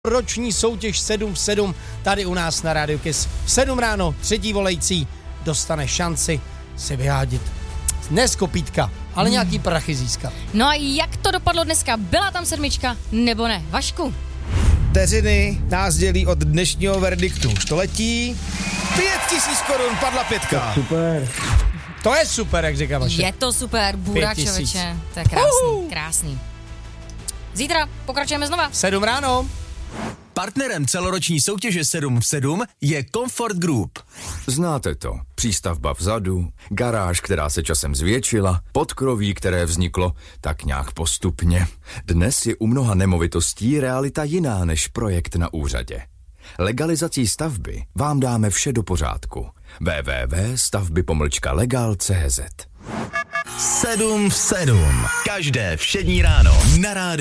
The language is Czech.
roční soutěž 7 v 7 tady u nás na Radio Kiss. V 7 ráno 3. volající dostane šanci si vyhádit ne z kopítka, ale nějaký prachy získat. No a jak to dopadlo dneska? Byla tam 7 nebo ne? Vašku? Vteřiny nás dělí od dnešního verdiktu. Už to letí. 5000 korun, padla 5. Super. To je super, jak říká Vašek. Je to super, Bůra 5000. člověče. To je krásný, krásný. Zítra pokračujeme znova. 7 ráno. Partnerem celoroční soutěže 7 v 7 je Comfort Group. Znáte to. Přístavba vzadu, garáž, která se časem zvětšila, podkroví, které vzniklo tak nějak postupně. Dnes je u mnoha nemovitostí realita jiná než projekt na úřadě. Legalizací stavby vám dáme vše do pořádku. www.stavby-legal.cz 7 v 7. Každé všední ráno na rádiu